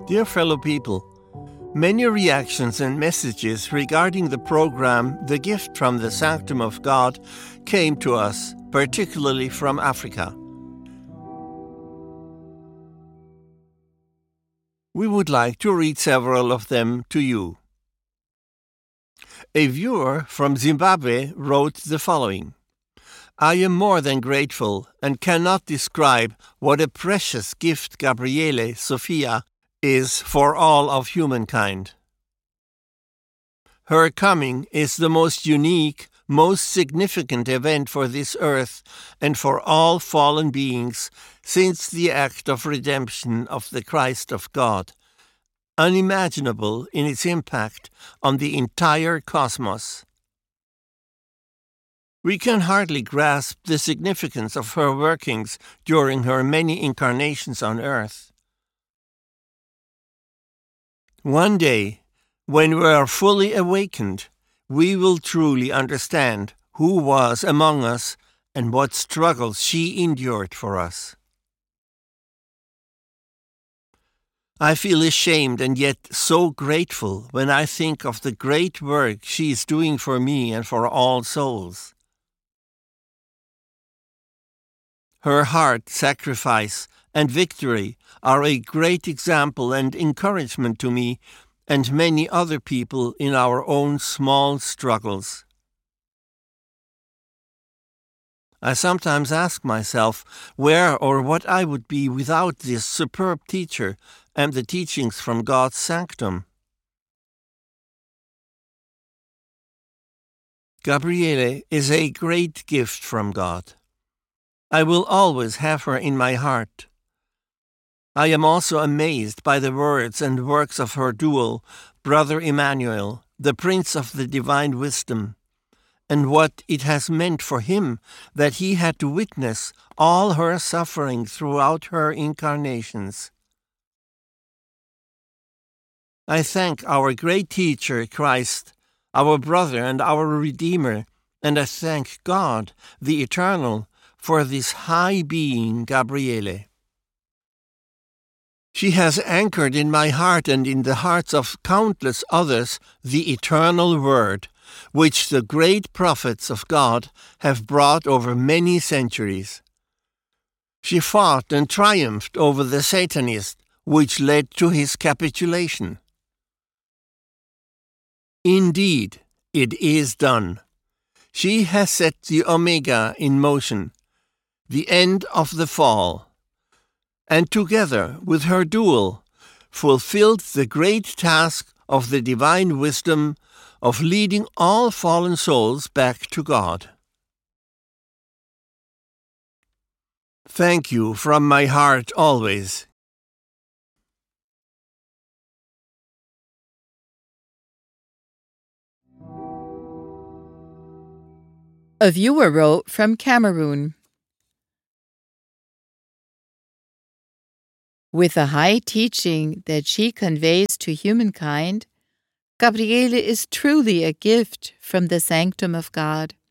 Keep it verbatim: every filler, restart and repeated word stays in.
Dear fellow people, many reactions and messages regarding the program The Gift from the Sanctum of God came to us, particularly from Africa. We would like to read several of them to you. A viewer from Zimbabwe wrote the following: I am more than grateful and cannot describe what a precious gift Gabriele Sophia is for all of humankind. Her coming is the most unique, most significant event for this earth and for all fallen beings since the act of redemption of the Christ of God, unimaginable in its impact on the entire cosmos. We can hardly grasp the significance of her workings during her many incarnations on earth. One day, when we are fully awakened, we will truly understand who was among us and what struggles she endured for us. I feel ashamed and yet so grateful when I think of the great work she is doing for me and for all souls. Her heart, sacrifice, and victory are a great example and encouragement to me and many other people in our own small struggles. I sometimes ask myself where or what I would be without this superb teacher and the teachings from God's sanctum. Gabriele is a great gift from God. I will always have her in my heart. I am also amazed by the words and works of her dual, Brother Emmanuel, the Prince of the Divine Wisdom, and what it has meant for him that he had to witness all her suffering throughout her incarnations. I thank our great teacher, Christ, our brother and our Redeemer, and I thank God, the Eternal, for this high being, Gabriele. She has anchored in my heart and in the hearts of countless others the eternal word, which the great prophets of God have brought over many centuries. She fought and triumphed over the Satanist, which led to his capitulation. Indeed, it is done. She has set the Omega in motion, the end of the fall, and together with her dual, fulfilled the great task of the divine wisdom of leading all fallen souls back to God. Thank you from my heart always. A viewer wrote from Cameroon. With the high teaching that she conveys to humankind, Gabriele is truly a gift from the sanctum of God.